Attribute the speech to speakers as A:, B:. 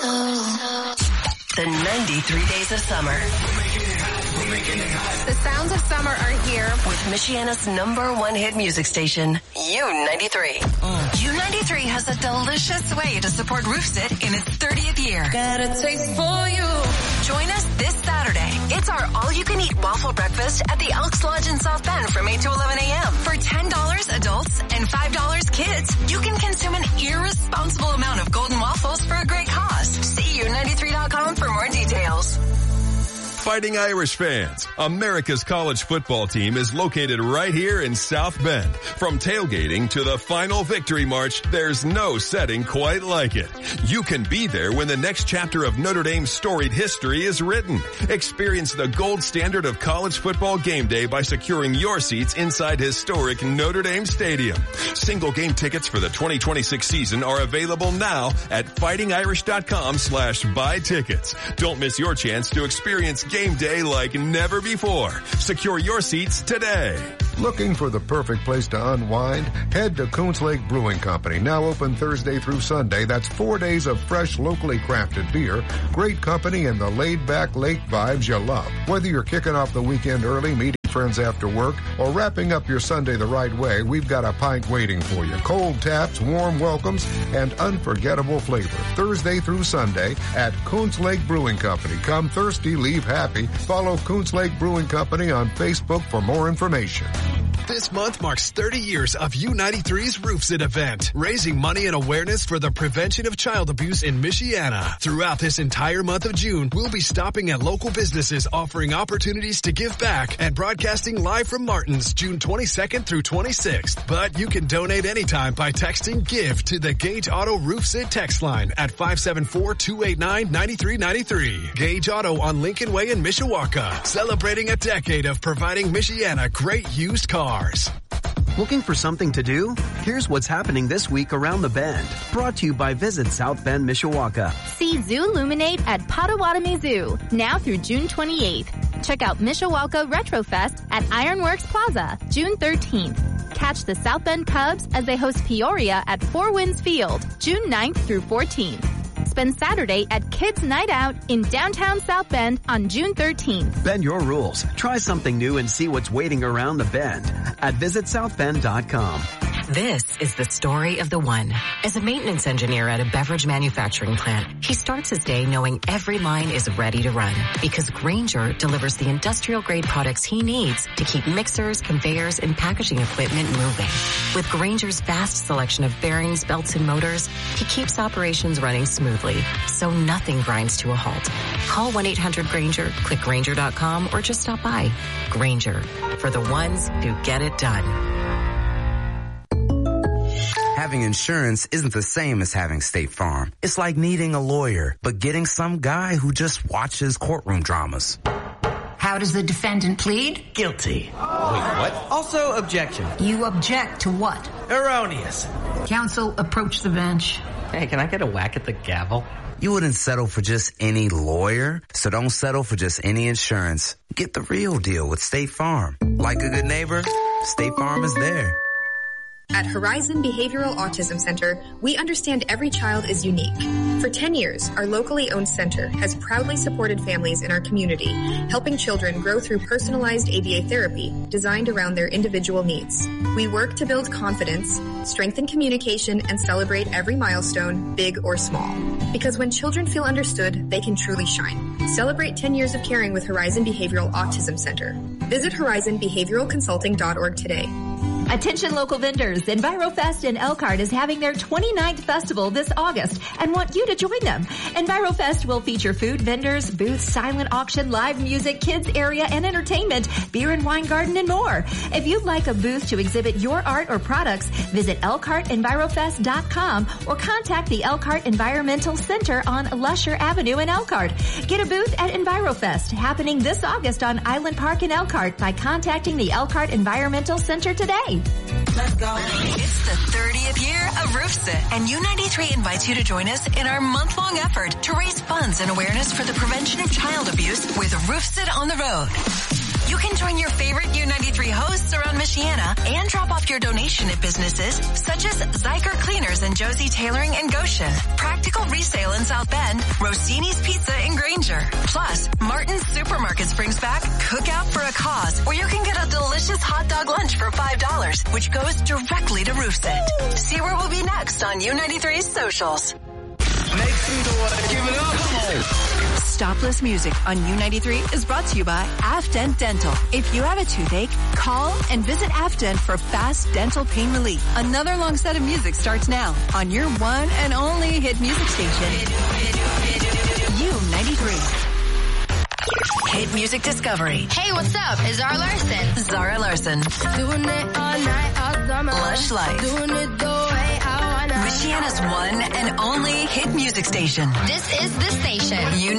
A: The 93 days of summer.
B: The sounds of summer are here
A: with Michiana's #1 hit music station, U93. U93 has a delicious way to support Roofsit in its 30th year.
C: Got a taste for you.
A: Join us this Saturday. It's our all-you-can-eat waffle breakfast at the Elks Lodge in South Bend from 8 to 11 a.m. For $10 adults and $5 kids, you can consume an irresponsible amount of golden waffles for a great cause. See U93.com for more details.
D: Fighting Irish fans, America's college football team is located right here in South Bend. From tailgating to the final victory march, there's no setting quite like it. You can be there when the next chapter of Notre Dame's storied history is written. Experience the gold standard of college football game day by securing your seats inside historic Notre Dame Stadium. Single game tickets for the 2026 season are available now at fightingirish.com/buy tickets. Don't miss your chance to experience game day like never before. Secure your seats today.
E: Looking for the perfect place to unwind? Head to Coons Lake Brewing Company, now open Thursday through Sunday. That's 4 days of fresh, locally crafted beer, great company, and the laid-back lake vibes you love. Whether you're kicking off the weekend early, meeting friends after work, or wrapping up your Sunday the right way, we've got a pint waiting for you. Cold taps, warm welcomes, and unforgettable flavor. Thursday through Sunday at Coons Lake Brewing Company. Come thirsty, leave happy. Follow Coons Lake Brewing Company on Facebook for more information.
F: This month marks 30 years of U93's Roofsit event, raising money and awareness for the prevention of child abuse in Michiana. Throughout this entire month of June, we'll be stopping at local businesses offering opportunities to give back and broadcasting live from Martin's June 22nd through 26th. But you can donate anytime by texting GIVE to the Gage Auto Roofsit text line at 574-289-9393. Gage Auto on Lincoln Way in Mishawaka, celebrating a decade of providing Michiana great used cars.
G: Looking for something to do? Here's what's happening this week around the Bend. Brought to you by Visit South Bend, Mishawaka.
B: See Zooluminate at Potawatomi Zoo, now through June 28th. Check out Mishawaka Retrofest at Ironworks Plaza, June 13th. Catch the South Bend Cubs as they host Peoria at Four Winds Field, June 9th through 14th. Spend Saturday at Kids Night Out in downtown South Bend on June 13th.
G: Bend your rules. Try something new and see what's waiting around the Bend at visitsouthbend.com.
A: This is the story of the one. As a maintenance engineer at a beverage manufacturing plant, he starts his day knowing every line is ready to run because Grainger delivers the industrial-grade products he needs to keep mixers, conveyors, and packaging equipment moving. With Grainger's vast selection of bearings, belts, and motors, he keeps operations running smoothly, so nothing grinds to a halt. Call 1-800-GRAINGER, click Grainger.com, or just stop by. Grainger, for the ones who get it done.
H: Having insurance isn't the same as having State Farm. It's like needing a lawyer, but getting some guy who just watches courtroom dramas.
I: How does the defendant plead?
J: Guilty. Wait, what? Also, objection.
I: You object to what?
J: Erroneous.
I: Counsel, approach the bench.
J: Hey, can I get a whack at the gavel?
H: You wouldn't settle for just any lawyer, so don't settle for just any insurance. Get the real deal with State Farm. Like a good neighbor, State Farm is there.
K: At Horizon Behavioral Autism Center, we understand every child is unique. For 10 years, our locally owned center has proudly supported families in our community, helping children grow through personalized ABA therapy designed around their individual needs. We work to build confidence, strengthen communication, and celebrate every milestone, big or small. Because when children feel understood, they can truly shine. Celebrate 10 years of caring with Horizon Behavioral Autism Center. Visit horizonbehavioralconsulting.org today.
L: Attention local vendors, EnviroFest in Elkhart is having their 29th festival this August and want you to join them. EnviroFest will feature food vendors, booths, silent auction, live music, kids area and entertainment, beer and wine garden and more. If you'd like a booth to exhibit your art or products, visit ElkhartEnvirofest.com or contact the Elkhart Environmental Center on Lusher Avenue in Elkhart. Get a booth at EnviroFest happening this August on Island Park in Elkhart by contacting the Elkhart Environmental Center today.
A: Let's go. It's the 30th year of Roofsit, and U93 invites you to join us in our month-long effort to raise funds and awareness for the prevention of child abuse with Roofsit on the Road.
C: You can join your favorite U93 hosts around Michiana and drop off your donation at businesses such as Zyker Cleaners and Josie Tailoring in Goshen, Practical Resale in South Bend, Rossini's Pizza in Granger. Plus, Martin's Supermarkets brings back Cookout for a Cause, where you can get a delicious hot dog lunch for $5, which goes directly to Roofsit. See where we'll be next on U93's socials.
M: Make some noise. Give it up.
N: Stopless Music on U93 is brought to you by Afdent Dental. If you have a toothache, call and visit Afdent for fast dental pain relief. Another long set of music starts now on your one and only hit music station. U93.
C: Hit Music Discovery.
O: Hey, what's up? It's Zara Larson.
C: Zara Larson.
O: Doing it all night, all summer.
C: Lush Life.
O: Doing it the way I wanna.
C: Michiana's one and only hit music station.
O: This is the station.